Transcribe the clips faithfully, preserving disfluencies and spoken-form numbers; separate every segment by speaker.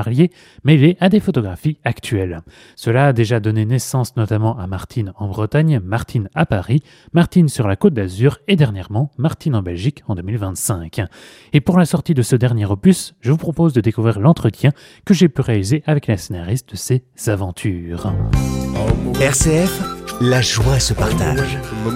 Speaker 1: Marlier, mêlés à des photographies actuelles. Cela a déjà donné naissance notamment à Martine en Bretagne, Martine à Paris, Martine sur la Côte d'Azur et dernièrement Martine en Belgique en deux mille vingt-cinq. Et pour la sortie de ce dernier opus, je vous propose de découvrir l'entretien que j'ai pu réaliser avec la scénariste de ces aventures.
Speaker 2: R C F, la joie se partage.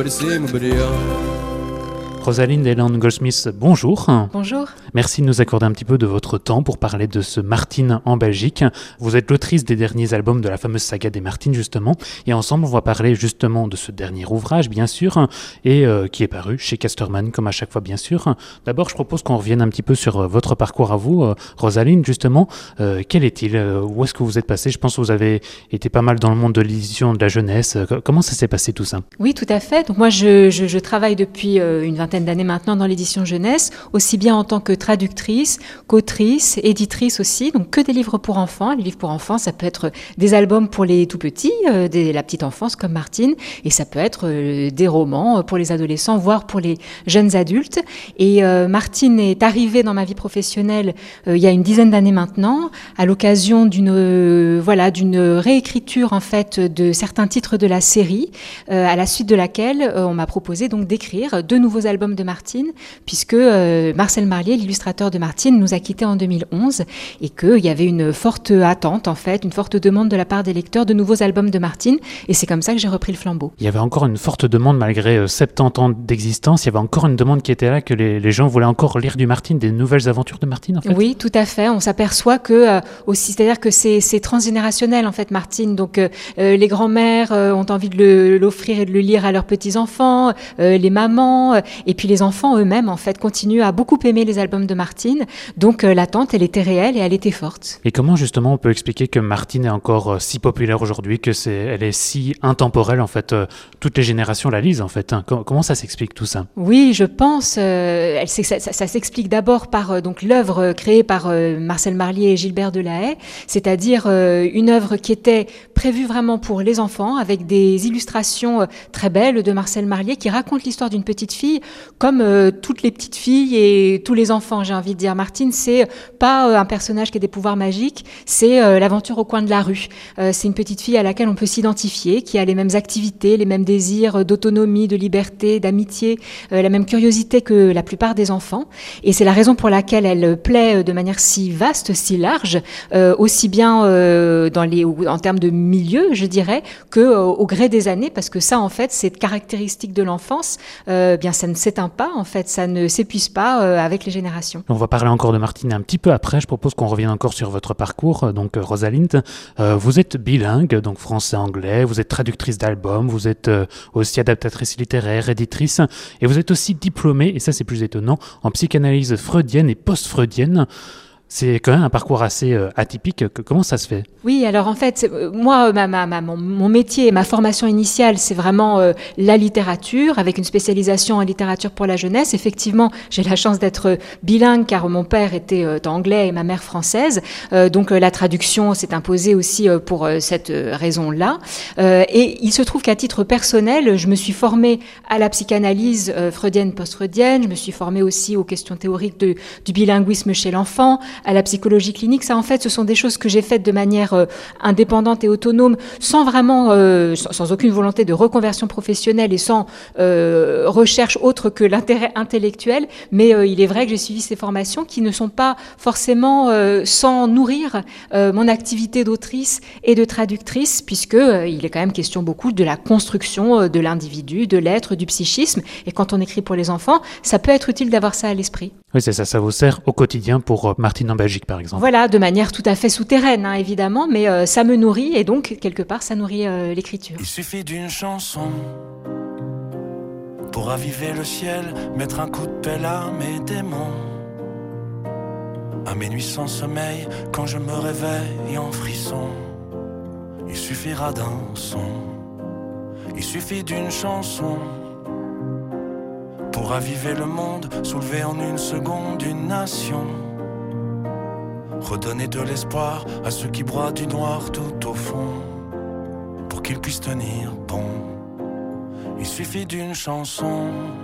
Speaker 1: Rosalind Helen Goldsmith, bonjour.
Speaker 3: Bonjour.
Speaker 1: Merci de nous accorder un petit peu de votre temps pour parler de ce Martine en Belgique. Vous êtes l'autrice des derniers albums de la fameuse saga des Martines, justement. Et ensemble, on va parler justement de ce dernier ouvrage, bien sûr, et euh, qui est paru chez Casterman, comme à chaque fois, bien sûr. D'abord, je propose qu'on revienne un petit peu sur euh, votre parcours à vous. Euh, Rosalind, justement, euh, quel est-il euh, Où est-ce que vous êtes passée? Je pense que vous avez été pas mal dans le monde de l'édition, de la jeunesse. Euh, comment ça s'est passé, tout ça?
Speaker 3: Oui, tout à fait. Donc moi, je, je, je travaille depuis euh, une vingtaine d'années maintenant dans l'édition jeunesse, aussi bien en tant que traductrice, qu'autrice, éditrice aussi, donc que des livres pour enfants. Les livres pour enfants, ça peut être des albums pour les tout petits, euh, des, la petite enfance comme Martine, et ça peut être euh, des romans pour les adolescents, voire pour les jeunes adultes. Et euh, Martine est arrivée dans ma vie professionnelle euh, il y a une dizaine d'années maintenant, à l'occasion d'une euh, voilà d'une réécriture en fait de certains titres de la série, euh, à la suite de laquelle euh, on m'a proposé donc d'écrire deux nouveaux albums de Martine, puisque euh, Marcel Marlier, l'illustrateur de Martine, nous a quittés en deux mille onze et qu'il y avait une forte attente, en fait, une forte demande de la part des lecteurs de nouveaux albums de Martine, et c'est comme ça que j'ai repris le flambeau.
Speaker 1: Il y avait encore une forte demande, malgré euh, soixante-dix ans d'existence, il y avait encore une demande qui était là, que les, les gens voulaient encore lire du Martine, des nouvelles aventures de Martine, en fait.
Speaker 3: Oui, tout à fait. On s'aperçoit que, euh, aussi, c'est-à-dire que c'est, c'est transgénérationnel, en fait, Martine. Donc, euh, euh, les grands-mères euh, ont envie de le, l'offrir et de le lire à leurs petits-enfants, euh, les mamans, euh, et puis les enfants eux-mêmes, en fait, continuent à beaucoup aimer les albums de Martine. Donc, euh, l'attente, elle était réelle et elle était forte.
Speaker 1: Et comment, justement, on peut expliquer que Martine est encore euh, si populaire aujourd'hui, que c'est, elle est si intemporelle, en fait, euh, toutes les générations la lisent, en fait. Hein. Comment, comment ça s'explique, tout ça?
Speaker 3: Oui, je pense, euh, elle, ça, ça, ça s'explique d'abord par euh, donc l'œuvre euh, créée par euh, Marcel Marlier et Gilbert Delahaye, c'est-à-dire euh, une œuvre qui était prévue vraiment pour les enfants, avec des illustrations euh, très belles de Marcel Marlier, qui raconte l'histoire d'une petite fille, comme euh, toutes les petites filles et tous les enfants, j'ai envie de dire. Martine, c'est pas euh, un personnage qui a des pouvoirs magiques, c'est euh, l'aventure au coin de la rue. Euh, c'est une petite fille à laquelle on peut s'identifier, qui a les mêmes activités, les mêmes désirs d'autonomie, de liberté, d'amitié, euh, la même curiosité que la plupart des enfants. Et c'est la raison pour laquelle elle plaît de manière si vaste, si large, euh, aussi bien euh, dans les, en termes de milieu, je dirais, que euh, au gré des années, parce que ça, en fait, cette caractéristique de l'enfance, euh, bien, ça ne s'éteint pas, en fait, ça ne s'épuise pas euh, avec les générations.
Speaker 1: On va parler encore de Martine un petit peu après. Je propose qu'on revienne encore sur votre parcours. Donc, euh, Rosalind, euh, vous êtes bilingue, donc français-anglais, vous êtes traductrice d'albums, vous êtes euh, aussi adaptatrice littéraire, éditrice, et vous êtes aussi diplômée, et ça c'est plus étonnant, en psychanalyse freudienne et post-freudienne. C'est quand même un parcours assez euh, atypique. Comment ça se fait?
Speaker 3: Oui, alors en fait, moi, ma, ma, ma, mon, mon métier, ma formation initiale, c'est vraiment euh, la littérature, avec une spécialisation en littérature pour la jeunesse. Effectivement, j'ai la chance d'être bilingue, car mon père était euh, anglais et ma mère française. Euh, donc euh, la traduction s'est imposée aussi euh, pour euh, cette raison-là. Euh, et il se trouve qu'à titre personnel, je me suis formée à la psychanalyse euh, freudienne, post-freudienne. Je me suis formée aussi aux questions théoriques de, du bilinguisme chez l'enfant, à la psychologie clinique. Ça, en fait, ce sont des choses que j'ai faites de manière euh, indépendante et autonome, sans vraiment, euh, sans, sans aucune volonté de reconversion professionnelle et sans euh, recherche autre que l'intérêt intellectuel. Mais euh, il est vrai que j'ai suivi ces formations qui ne sont pas forcément euh, sans nourrir euh, mon activité d'autrice et de traductrice, puisque euh, il est quand même question beaucoup de la construction euh, de l'individu, de l'être, du psychisme. Et quand on écrit pour les enfants, ça peut être utile d'avoir ça à l'esprit.
Speaker 1: Oui, c'est ça, ça vous sert au quotidien pour euh, Martine en Belgique, par exemple.
Speaker 3: Voilà, de manière tout à fait souterraine, hein, évidemment, mais euh, ça me nourrit et donc, quelque part, ça nourrit euh, l'écriture.
Speaker 4: Il suffit d'une chanson pour raviver le ciel, mettre un coup de pelle à mes démons. À mes nuits sans sommeil, quand je me réveille en frisson, il suffira d'un son, il suffit d'une chanson pour raviver le monde, soulever en une seconde une nation. Redonner de l'espoir à ceux qui broient du noir tout au fond, pour qu'ils puissent tenir bon. Il suffit d'une chanson.